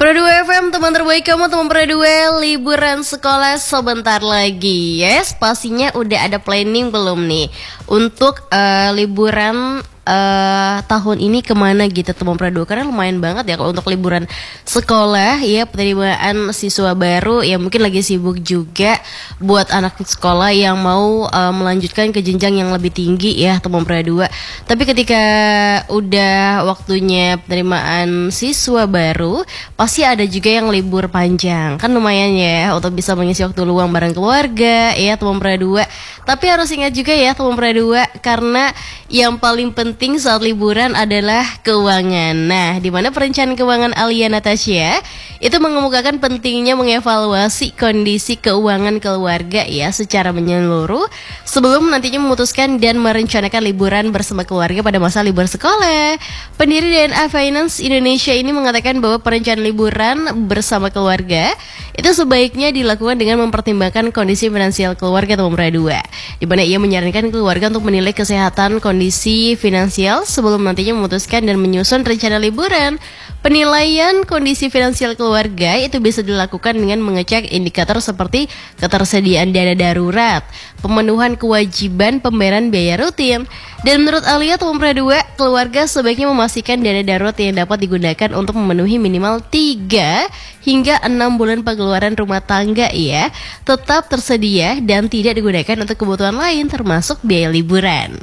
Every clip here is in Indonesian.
Pro2 FM, teman terbaik kamu, teman Pro2. Liburan sekolah sebentar lagi. Yes, pastinya udah ada planning belum nih untuk liburan tahun ini kemana gitu teman Pro2? Karena lumayan banget ya kalau untuk liburan sekolah ya, penerimaan siswa baru ya, mungkin lagi sibuk juga buat anak sekolah yang mau melanjutkan ke jenjang yang lebih tinggi ya teman Pro2. Tapi ketika udah waktunya penerimaan siswa baru, pasti ada juga yang libur panjang. Kan lumayan ya untuk bisa mengisi waktu luang bareng keluarga ya teman Pro2. Tapi harus ingat juga ya teman Pro2, karena yang paling penting saat liburan adalah keuangan. Nah, di mana perencanaan keuangan Alia Natasha itu mengemukakan pentingnya mengevaluasi kondisi keuangan keluarga ya secara menyeluruh sebelum nantinya memutuskan dan merencanakan liburan bersama keluarga pada masa libur sekolah. Pendiri DNA Finance Indonesia ini mengatakan bahwa perencanaan liburan bersama keluarga itu sebaiknya dilakukan dengan mempertimbangkan kondisi finansial keluarga teman Pro2, di mana ia menyarankan keluarga untuk menilai kesehatan kondisi finansial sebelum nantinya memutuskan dan menyusun rencana liburan. Penilaian kondisi finansial keluarga itu bisa dilakukan dengan mengecek indikator seperti ketersediaan dana darurat, pemenuhan kewajiban pembayaran biaya rutin. Dan menurut Alia teman Pro2, keluarga sebaiknya memastikan dana darurat yang dapat digunakan untuk memenuhi minimal 3 hingga 6 bulan pengeluaran rumah tangga ya, tetap tersedia dan tidak digunakan untuk kebutuhan lain termasuk biaya liburan.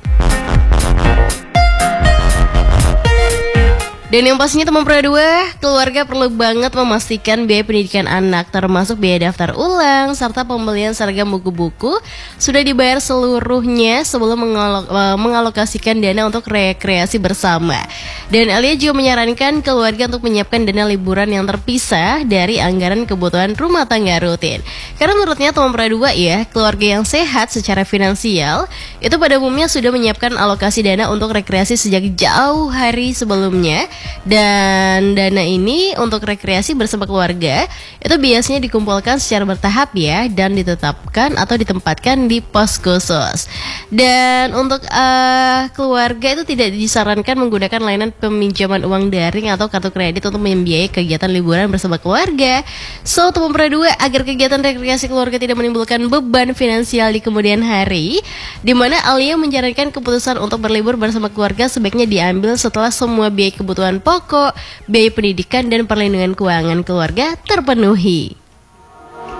Dan yang pastinya teman Pro2, keluarga perlu banget memastikan biaya pendidikan anak termasuk biaya daftar ulang serta pembelian seragam buku-buku sudah dibayar seluruhnya sebelum mengalokasikan dana untuk rekreasi bersama. Dan Alia juga menyarankan keluarga untuk menyiapkan dana liburan yang terpisah dari anggaran kebutuhan rumah tangga rutin. Karena menurutnya teman Pro2 ya, keluarga yang sehat secara finansial itu pada umumnya sudah menyiapkan alokasi dana untuk rekreasi sejak jauh hari sebelumnya. Dan dana ini untuk rekreasi bersama keluarga itu biasanya dikumpulkan secara bertahap ya, dan ditetapkan atau ditempatkan di pos khusus. Dan untuk keluarga itu tidak disarankan menggunakan layanan peminjaman uang daring atau kartu kredit untuk membiayai kegiatan liburan bersama keluarga. So teman Pro2, agar kegiatan rekreasi keluarga tidak menimbulkan beban finansial di kemudian hari, di mana Alia menyarankan keputusan untuk berlibur bersama keluarga sebaiknya diambil setelah semua biaya kebutuhan pokok, biaya pendidikan dan perlindungan keuangan keluarga terpenuhi.